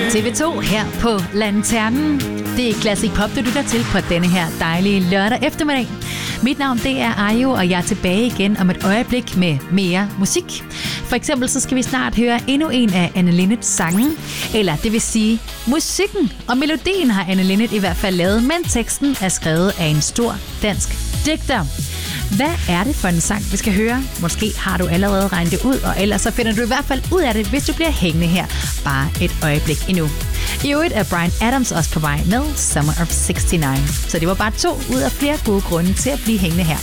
TV2 her på Lanternen. Det er Classic Pop, du lytter til på denne her dejlige lørdag eftermiddag. Mit navn det er Ayo, og jeg er tilbage igen om et øjeblik med mere musik. For eksempel så skal vi snart høre endnu en af Anne Linnet sange. Eller det vil sige musikken og melodien har Anne Linnet i hvert fald lavet, men teksten er skrevet af en stor dansk digter. Hvad er det for en sang, vi skal høre? Måske har du allerede regnet det ud, og ellers så finder du i hvert fald ud af det, hvis du bliver hængende her bare et øjeblik endnu. I øvrigt er Bryan Adams også på vej med Summer of '69. Så det var bare 2 ud af flere gode grunde til at blive hængende her